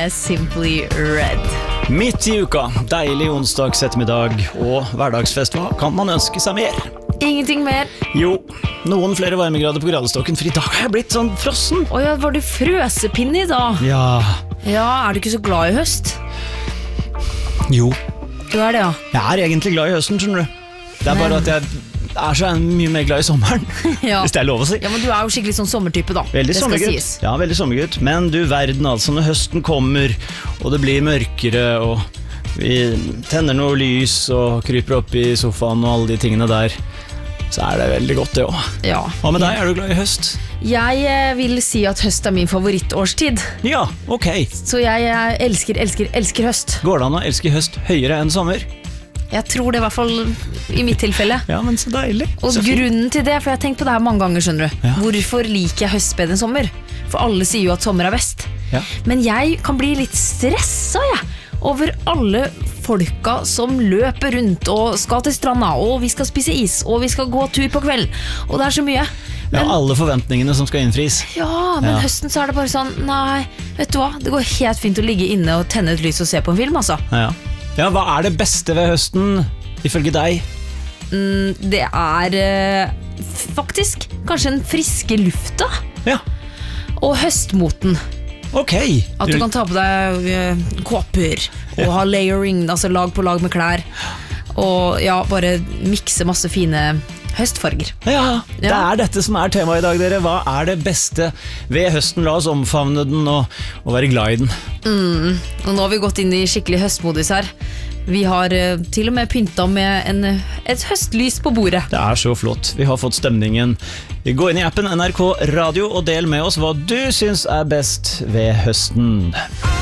med Simply Red. Midt i uka, deilig onsdags ettermiddag og hverdagsfest. Hva kan man ønske seg mer? Ingenting mer. Jo, noen flere varmegrader på gradestokken, for i dag har jeg blitt sånn frossen. Åja, var du frøsepinne i dag? Ja. Ja, er du ikke så glad i høst? Jo. Du er det, ja. Jeg er egentlig glad i høsten, skjønner du. Det er bare at jeg er så mye mer glad i sommeren, Ja. hvis det er lov å si. Ja, men du er jo skikkelig sånn sommertype da. Veldig Det skal sommergutt. sies. Ja, veldig sommergutt. Men du verden altså, når høsten kommer, og det blir mørkere, og vi tenner noe lys, og kryper opp i sofaen og alle de tingene der, så er det veldig godt det også. Ja. Hva med deg? Er du glad i høst? Jeg vil si at høst er min favorittårstid. Ja, ok. Så jeg elsker høst. Går det an å elske høst høyere enn sommer? Jeg tror det i hvert fall i mitt tilfelle. Ja, men så deilig. Og Så fint. grunnen til det, for jeg har tenkt på det her mange ganger, skjønner du. Ja. Hvorfor liker jeg høst bedre enn sommer? For alle sier jo at sommer er best. Ja. Men jeg kan bli litt stresset, over alle folka som løper rundt og skal til stranda, og vi skal spise is, og vi skal gå tur på kvelden. Og det er så mye. Ja, alle forventningene som skal innfris. Ja, men Ja. høsten så er det bare sånn, nei, vet du hva? Det går helt fint å ligge inne og tenne et lys og se på en film, altså. Ja, hva er det beste ved høsten, ifølge deg? Det er faktisk kanskje den friske lufta Ja, og høstmoten. ok. At du kan ta på deg kåper og ha layering, altså lag på lag med klær. Og ja, bare mikse masse fine høstfarger. Ja, det Ja. er dette som er temaet i dag, dere. Hva er det beste ved høsten? La oss omfavne den og være glad i den. Og nå har vi gått inn i skikkelig høstmodus her. Vi har til og med pynta med et høstlys på bordet. Det er så flott. Vi har fått stemningen. Gå inn i appen NRK Radio og del med oss hva du syns er best ved høsten.